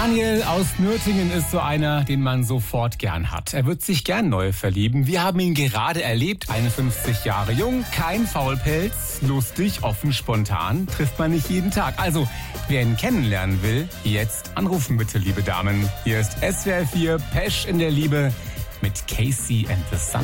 Daniel aus Nürtingen ist so einer, den man sofort gern hat. Er wird sich gern neu verlieben. Wir haben ihn gerade erlebt. 51 Jahre jung, kein Faulpelz, lustig, offen, spontan. Trifft man nicht jeden Tag. Also, wer ihn kennenlernen will, jetzt anrufen bitte, liebe Damen. Hier ist SWR 4 Pesch in der Liebe mit Casey and the Sun.